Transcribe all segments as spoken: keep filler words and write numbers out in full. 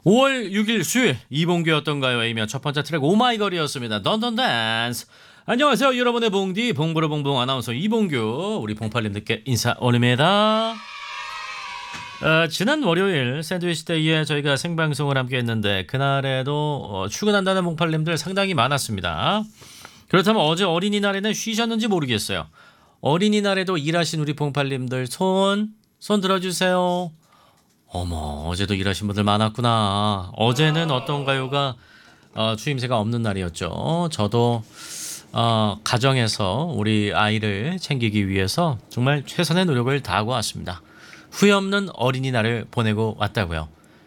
오월 육일 수요일 이봉규였던가요? 이며 첫 번째 트랙 오마이걸이었습니다. 던던 댄스. 안녕하세요 여러분의 봉디 봉부르봉봉 아나운서 이봉규. 우리 봉팔님들께 인사 올립니다. 어, 지난 월요일 샌드위치 데이에 저희가 생방송을 함께 했는데 그날에도 어, 출근한다는 봉팔님들 상당히 많았습니다. 그렇다면 어제 어린이날에는 쉬셨는지 모르겠어요. 어린이날에도 일하신 우리 봉팔님들 손, 손 들어주세요. 어머, 어제도 일하신 분들 많았구나. 어제는 어떤 가요가 어, 추임새가 없는 날이었죠. 저도 어, 가정에서 우리 아이를 챙기기 위해서 정말 최선의 노력을 다하고 왔습니다. 후회 없는 어린이날을 보내고 왔다고요.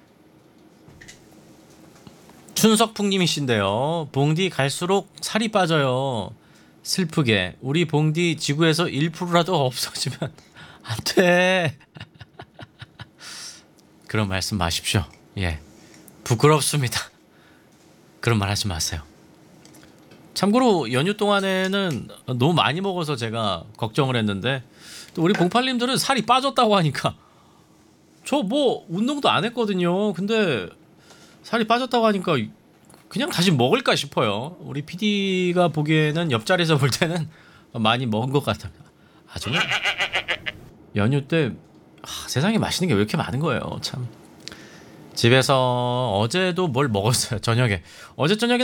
춘석풍님이신데요. 봉디 갈수록 살이 빠져요. 슬프게 우리 봉디 지구에서 일 퍼센트라도 없어지면 안 돼. 그런 말씀 마십시오. 예, 부끄럽습니다. 그런 말 하지 마세요. 참고로 연휴 동안에는 너무 많이 먹어서 제가 걱정을 했는데 또 우리 봉팔님들은 살이 빠졌다고 하니까 저 뭐 운동도 안 했거든요. 근데 살이 빠졌다고 하니까 그냥 다시 먹을까 싶어요. 우리 피디가 보기에는 옆자리에서 볼 때는 많이 먹은 것 같아요. 아 정말 연휴 때 아, 세상에 맛있는 게 왜 이렇게 많은 거예요. 참. 집에서 어제도 뭘 먹었어요. 저녁에. 어제 저녁에